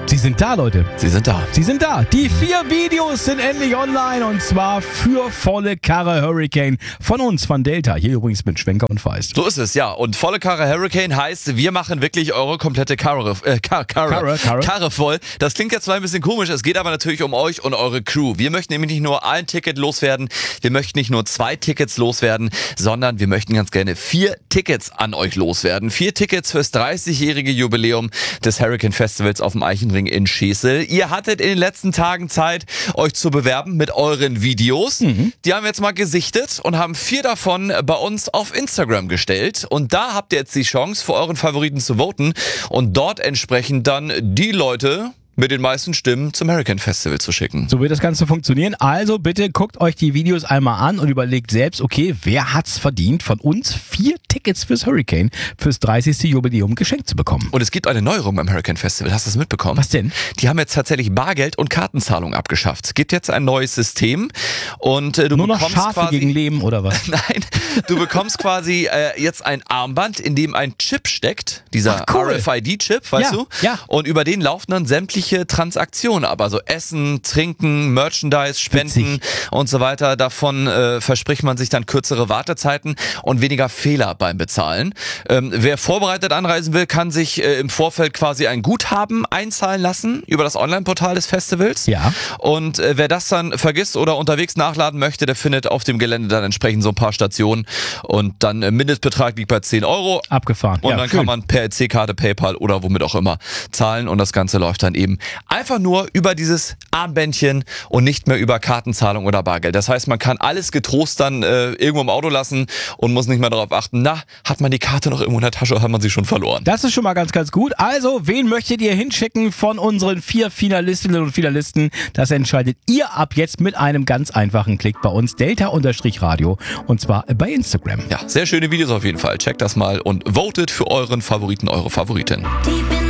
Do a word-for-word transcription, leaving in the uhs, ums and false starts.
Sie sind da, Leute. Sie sind da. Sie sind da. Die vier Videos sind endlich online und zwar für volle Karre Hurricane von uns, von Delta. Hier übrigens mit Schwenker und Feist. So ist es, ja. Und volle Karre Hurricane heißt, wir machen wirklich eure komplette Karre, äh, Kar- Karre, Karre, Karre. Karre voll. Das klingt jetzt zwar ein bisschen komisch, es geht aber natürlich um euch und eure Crew. Wir möchten nämlich nicht nur ein Ticket loswerden, wir möchten nicht nur zwei Tickets loswerden, sondern wir möchten ganz gerne vier Tickets an euch loswerden. Vier Tickets fürs dreißigjährige Jubiläum des Hurricane Festivals auf dem Eichenring in Schesel. Ihr hattet in den letzten Tagen Zeit, euch zu bewerben mit euren Videos. Mhm. Die haben wir jetzt mal gesichtet und haben vier davon bei uns auf Instagram gestellt. Und da habt ihr jetzt die Chance, für euren Favoriten zu voten und dort entsprechend dann die Leute mit den meisten Stimmen zum Hurricane Festival zu schicken. So wird das Ganze funktionieren. Also bitte guckt euch die Videos einmal an und überlegt selbst, okay, wer hat's verdient, von uns vier Tickets fürs Hurricane, fürs dreißigste Jubiläum geschenkt zu bekommen. Und es gibt eine Neuerung beim Hurricane Festival. Hast du das mitbekommen? Was denn? Die haben jetzt tatsächlich Bargeld und Kartenzahlung abgeschafft. Es gibt jetzt ein neues System und äh, du Nur noch bekommst Schafe quasi gegen Leben oder was? Nein, du bekommst quasi äh, jetzt ein Armband, in dem ein Chip steckt, dieser Ach, cool. R F I D-Chip, weißt Ja, du? ja. Und über den laufen dann sämtliche Transaktionen ab, also Essen, Trinken, Merchandise, Spenden Witzig. und so weiter. Davon äh, verspricht man sich dann kürzere Wartezeiten und weniger Fehler beim Bezahlen. Ähm, wer vorbereitet anreisen will, kann sich äh, im Vorfeld quasi ein Guthaben einzahlen lassen über das Online-Portal des Festivals. Ja. Und äh, wer das dann vergisst oder unterwegs nachladen möchte, der findet auf dem Gelände dann entsprechend so ein paar Stationen und dann äh, Mindestbetrag liegt bei zehn Euro. Abgefahren. Und Ja, dann schön. kann man per E C-Karte, PayPal oder womit auch immer zahlen und das Ganze läuft dann eben einfach nur über dieses Armbändchen und nicht mehr über Kartenzahlung oder Bargeld. Das heißt, man kann alles getrost dann äh, irgendwo im Auto lassen und muss nicht mehr darauf achten, na, hat man die Karte noch irgendwo in der Tasche oder hat man sie schon verloren? Das ist schon mal ganz, ganz gut. Also, wen möchtet ihr hinschicken von unseren vier Finalistinnen und Finalisten? Das entscheidet ihr ab jetzt mit einem ganz einfachen Klick bei uns, Delta-Radio, und zwar bei Instagram. Ja, sehr schöne Videos auf jeden Fall. Checkt das mal und votet für euren Favoriten, eure Favoritin.